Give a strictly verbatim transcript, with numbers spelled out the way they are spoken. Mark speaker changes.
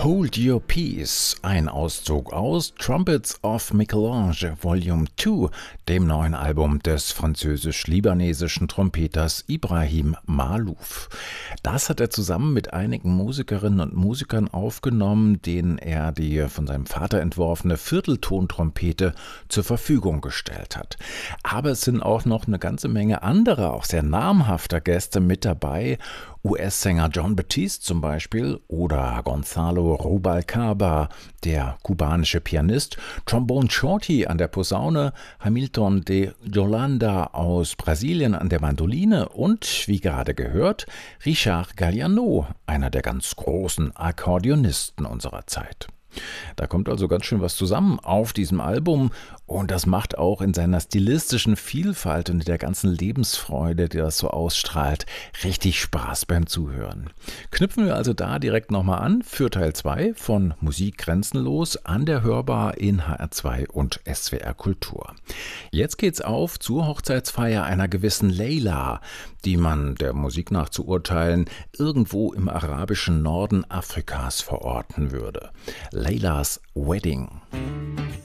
Speaker 1: Hold Your Peace, ein Auszug aus Trumpets of Michel-Ange Volume zwei, dem neuen Album des französisch-libanesischen Trompeters Ibrahim Maalouf. Das hat er zusammen mit einigen Musikerinnen und Musikern aufgenommen, denen er die von seinem Vater entworfene Vierteltontrompete zur Verfügung gestellt hat. Aber es sind auch noch eine ganze Menge anderer, auch sehr namhafter Gäste mit dabei. U S-Sänger Jon Batiste zum Beispiel oder Gonzalo Rubalcaba, der kubanische Pianist, Trombone Shorty an der Posaune, Hamilton de Yolanda aus Brasilien an der Mandoline und, wie gerade gehört, Richard Galliano, einer der ganz großen Akkordeonisten unserer Zeit. Da kommt also ganz schön was zusammen auf diesem Album und das macht auch in seiner stilistischen Vielfalt und der ganzen Lebensfreude, die das so ausstrahlt, richtig Spaß beim Zuhören. Knüpfen wir also da direkt nochmal an für Teil zwei von Musik grenzenlos an der Hörbar in H R zwei und S W R Kultur. Jetzt geht's auf zur Hochzeitsfeier einer gewissen Leila, die man der Musik nach zu urteilen irgendwo im arabischen Norden Afrikas verorten würde. Leilas Wedding.